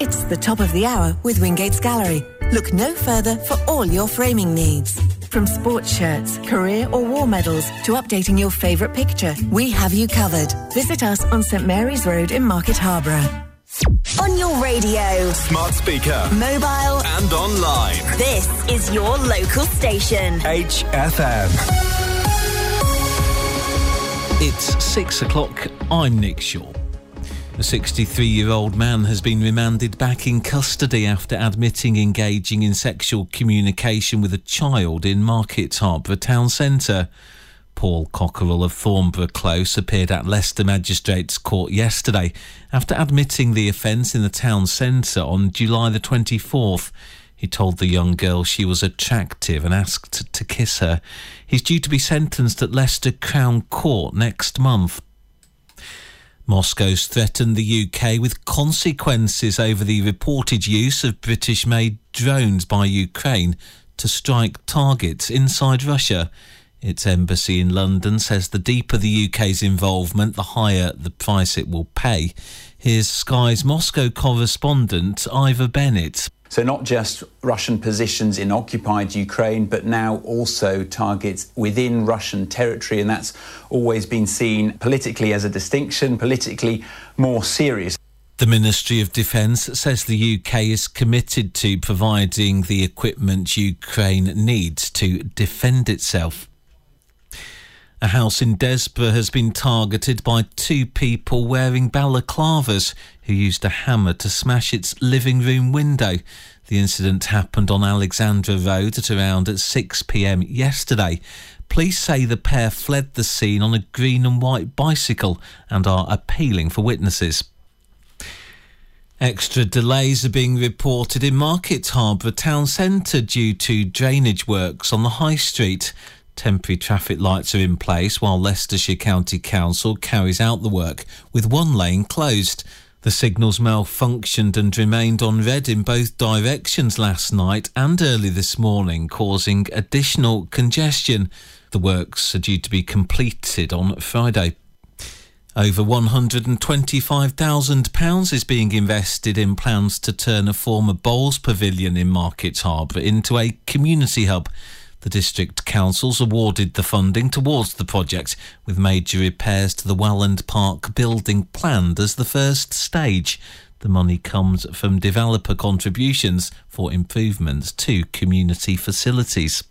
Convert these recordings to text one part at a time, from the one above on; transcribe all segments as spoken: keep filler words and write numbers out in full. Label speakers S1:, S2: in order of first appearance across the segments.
S1: It's the top of the hour with Wingate's Gallery. Look no further for all your framing needs. From sports shirts, career or war medals to updating your favourite picture, we have you covered. Visit us on St Mary's Road in Market Harborough.
S2: On your radio,
S3: smart speaker,
S2: mobile
S3: and online.
S2: This is your local station.
S3: H F M.
S4: It's six o'clock. I'm Nick Shaw. A sixty-three-year-old man has been remanded back in custody after admitting engaging in sexual communication with a child in Market Harborough town centre. Paul Cockerell of Thornborough Close appeared at Leicester Magistrates Court yesterday after admitting the offence in the town centre on July the twenty-fourth. He told the young girl she was attractive and asked to kiss her. He's due to be sentenced at Leicester Crown Court next month. Moscow's threatened the U K with consequences over the reported use of British-made drones by Ukraine to strike targets inside Russia. Its embassy in London says the deeper the U K's involvement, the higher the price it will pay. Here's Sky's Moscow correspondent, Ivor Bennett.
S5: So not just Russian positions in occupied Ukraine, but now also targets within Russian territory. And that's always been seen politically as a distinction, politically more serious.
S4: The Ministry of Defence says the U K is committed to providing the equipment Ukraine needs to defend itself. A house in Desborough has been targeted by two people wearing balaclavas who used a hammer to smash its living room window. The incident happened on Alexandra Road at around six p.m. yesterday. Police say the pair fled the scene on a green and white bicycle and are appealing for witnesses. Extra delays are being reported in Market Harborough town centre due to drainage works on the High Street. Temporary traffic lights are in place while Leicestershire County Council carries out the work, with one lane closed. The signals malfunctioned and remained on red in both directions last night and early this morning, causing additional congestion. The works are due to be completed on Friday. Over one hundred twenty-five thousand pounds is being invested in plans to turn a former bowls pavilion in Market Harborough into a community hub. The District Council's awarded the funding towards the project, with major repairs to the Welland Park building planned as the first stage. The money comes from developer contributions for improvements to community facilities.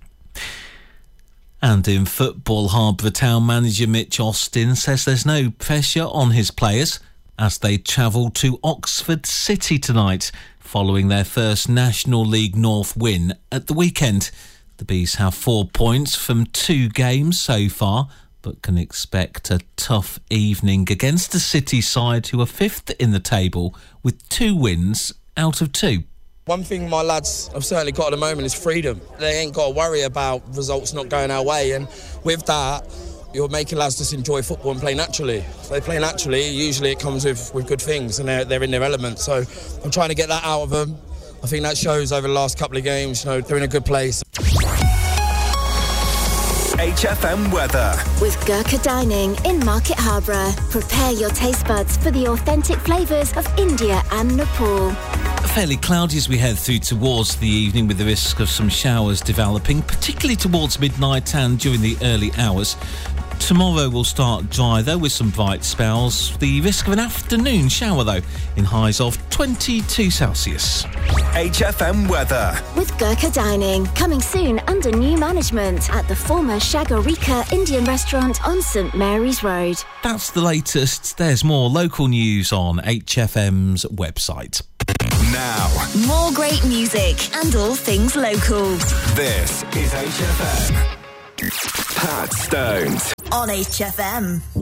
S4: And in football, Harborough Town manager Mitch Austin says there's no pressure on his players as they travel to Oxford City tonight, following their first National League North win at the weekend. The Bees have four points from two games so far, but can expect a tough evening against a City side who are fifth in the table with two wins out of two.
S6: One thing my lads have certainly got at the moment is freedom. They ain't got to worry about results not going our way, and with that, you're making lads just enjoy football and play naturally. If they play naturally, usually it comes with, with good things and they're, they're in their element. So I'm trying to get that out of them. I think that shows over the last couple of games, you know, they're in a good place.
S3: H F M weather.
S2: With Gurkha Dining in Market Harborough. Prepare your taste buds for the authentic flavours of India and Nepal.
S4: Fairly cloudy as we head through towards the evening, with the risk of some showers developing, particularly towards midnight and during the early hours. Tomorrow will start dry, though, with some bright spells. The risk of an afternoon shower, though, in highs of twenty-two Celsius.
S3: H F M weather.
S2: With Gurkha Dining, coming soon under new management at the former Shagarika Indian restaurant on St Mary's Road.
S4: That's the latest. There's more local news on H F M's website.
S3: Now,
S2: more great music and all things local.
S3: This is H F M. Pat Stones.
S2: On H F M.